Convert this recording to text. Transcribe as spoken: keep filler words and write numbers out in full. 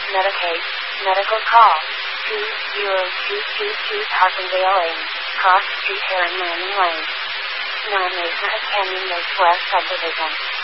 Medicaid, medical call, two zero two two two Tarpondale Lane, Cross Street, Heron Landing Lane. nine Mesa Canyon Northwest Subdivision.